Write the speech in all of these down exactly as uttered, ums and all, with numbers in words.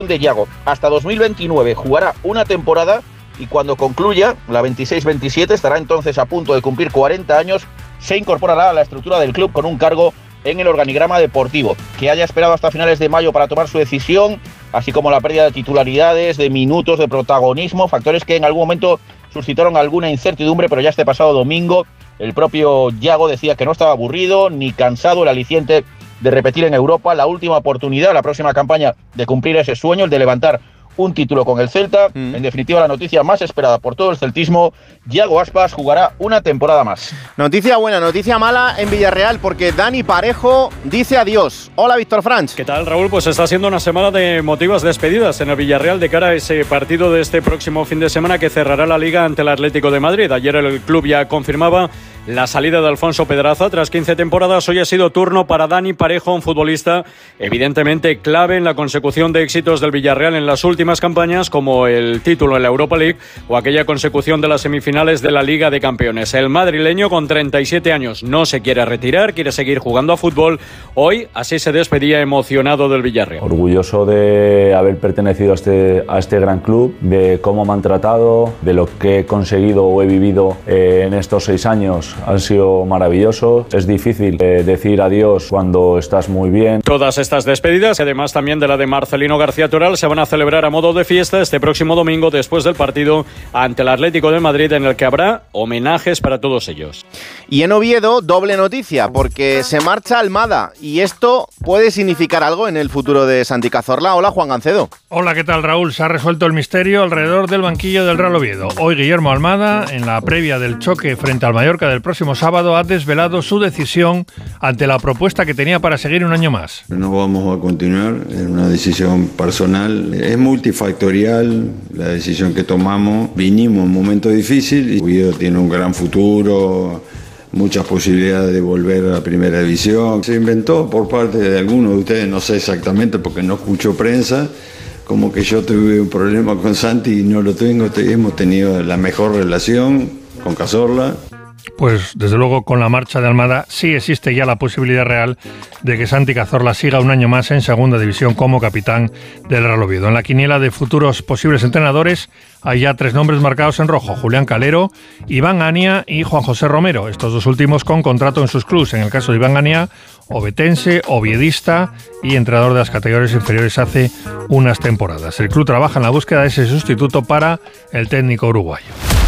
de Yago hasta dos mil veintinueve jugará una temporada y cuando concluya la veintiséis veintisiete estará entonces a punto de cumplir cuarenta años, se incorporará a la estructura del club con un cargo en el organigrama deportivo. Que haya esperado hasta finales de mayo para tomar su decisión, así como la pérdida de titularidades, de minutos, de protagonismo, factores que en algún momento suscitaron alguna incertidumbre, pero ya este pasado domingo el propio Yago decía que no estaba aburrido ni cansado, el aliciente de repetir en Europa, la última oportunidad, la próxima campaña de cumplir ese sueño, el de levantar un título con el Celta. Mm. En definitiva, la noticia más esperada por todo el celtismo, Yago Aspas jugará una temporada más. Noticia buena, noticia mala en Villarreal, porque Dani Parejo dice adiós. Hola, Víctor Franch. ¿Qué tal, Raúl? Pues está siendo una semana de emotivas despedidas en el Villarreal de cara a ese partido de este próximo fin de semana que cerrará la Liga ante el Atlético de Madrid. Ayer el club ya confirmaba la salida de Alfonso Pedraza tras quince temporadas. Hoy ha sido turno para Dani Parejo, un futbolista evidentemente clave en la consecución de éxitos del Villarreal en las últimas campañas, como el título en la Europa League o aquella consecución de las semifinales de la Liga de Campeones. El madrileño, con treinta y siete años, no se quiere retirar, quiere seguir jugando a fútbol. Hoy así se despedía emocionado del Villarreal. Orgulloso de haber pertenecido a este, a este gran club, de cómo me han tratado, de lo que he conseguido o he vivido eh, en estos seis años. Han sido maravillosos. Es difícil eh, decir adiós cuando estás muy bien. Todas estas despedidas, además también de la de Marcelino García Toral, se van a celebrar a modo de fiesta este próximo domingo después del partido ante el Atlético de Madrid, en el que habrá homenajes para todos ellos. Y en Oviedo, doble noticia, porque se marcha Almada y esto puede significar algo en el futuro de Santi Cazorla. Hola, Juan Gancedo. Hola, ¿qué tal, Raúl? Se ha resuelto el misterio alrededor del banquillo del Real Oviedo. Hoy Guillermo Almada, en la previa del choque frente al Mallorca del próximo sábado, ha desvelado su decisión ante la propuesta que tenía para seguir un año más. No vamos a continuar, es una decisión personal, es multifactorial la decisión que tomamos. Vinimos en un momento difícil y Oviedo tiene un gran futuro, muchas posibilidades de volver a la primera división. Se inventó por parte de algunos de ustedes, no sé exactamente porque no escucho prensa, como que yo tuve un problema con Santi y no lo tengo. Hemos tenido la mejor relación con Cazorla. Pues desde luego con la marcha de Almada sí existe ya la posibilidad real de que Santi Cazorla siga un año más en segunda división como capitán del Real Oviedo. En la quiniela de futuros posibles entrenadores hay ya tres nombres marcados en rojo: Julián Calero, Iván Ania y Juan José Romero, estos dos últimos con contrato en sus clubes. En el caso de Iván Ania, ovetense, oviedista y entrenador de las categorías inferiores hace unas temporadas. El club trabaja en la búsqueda de ese sustituto para el técnico uruguayo.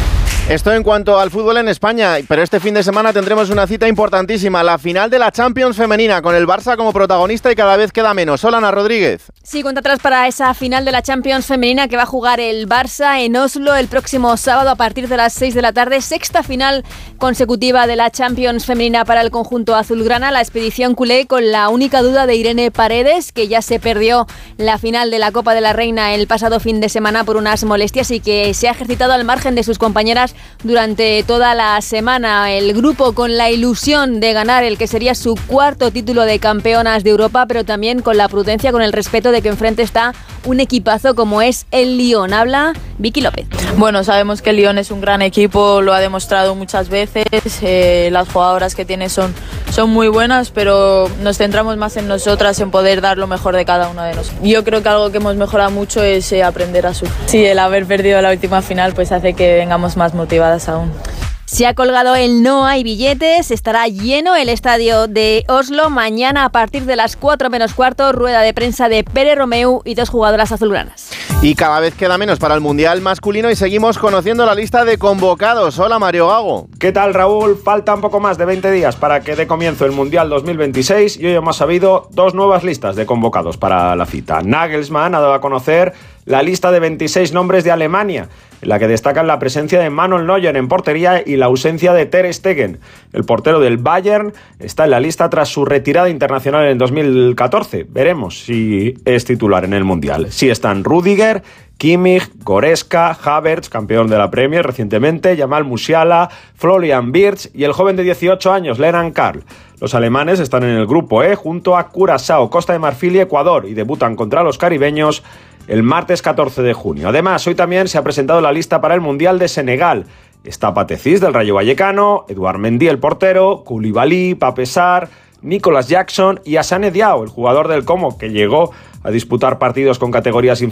Esto en cuanto al fútbol en España, pero este fin de semana tendremos una cita importantísima, la final de la Champions femenina, con el Barça como protagonista y cada vez queda menos. Hola, Ana Rodríguez. Sí, cuenta atrás para esa final de la Champions femenina que va a jugar el Barça en Oslo el próximo sábado a partir de las seis de la tarde. Sexta final consecutiva de la Champions femenina para el conjunto azulgrana. La expedición culé con la única duda de Irene Paredes, que ya se perdió la final de la Copa de la Reina el pasado fin de semana por unas molestias y que se ha ejercitado al margen de sus compañeras durante toda la semana. El grupo con la ilusión de ganar el que sería su cuarto título de campeonas de Europa, pero también con la prudencia, con el respeto de que enfrente está un equipazo como es el Lyon. Habla Vicky López. Bueno, sabemos que el Lyon es un gran equipo, lo ha demostrado muchas veces, eh, las jugadoras que tiene son, son muy buenas, pero nos centramos más en nosotras, en poder dar lo mejor de cada una de nosotros. Yo creo que algo que hemos mejorado mucho es eh, aprender a sufrir. Sí, el haber perdido la última final pues hace que vengamos más motivadas aún. Se ha colgado el no hay billetes, estará lleno el estadio de Oslo. Mañana a partir de las cuatro menos cuarto, rueda de prensa de Pere Romeu y dos jugadoras azulgranas. Y cada vez queda menos para el Mundial masculino y seguimos conociendo la lista de convocados. Hola, Mario Gago. ¿Qué tal, Raúl? Falta un poco más de veinte días para que dé comienzo el Mundial dos mil veintiséis y hoy hemos sabido dos nuevas listas de convocados para la cita. Nagelsmann ha dado a conocer la lista de veintiséis nombres de Alemania, en la que destacan la presencia de Manuel Neuer en portería y la ausencia de Ter Stegen. El portero del Bayern está en la lista tras su retirada internacional en dos mil catorce. Veremos si es titular en el Mundial. Sí están Rüdiger, Kimmich, Goretzka, Havertz, campeón de la Premier recientemente, Jamal Musiala, Florian Wirtz y el joven de dieciocho años, Lennart Karl. Los alemanes están en el grupo E junto a Curazao, Costa de Marfil y Ecuador y debutan contra los caribeños el martes catorce de junio. Además, hoy también se ha presentado la lista para el Mundial de Senegal. Está Pathé Ciss del Rayo Vallecano, Eduard Mendy el portero, Koulibaly, Pape Sarr, Nicolas Jackson y Hassane Diao, el jugador del Como, que llegó a disputar partidos con categorías inferiores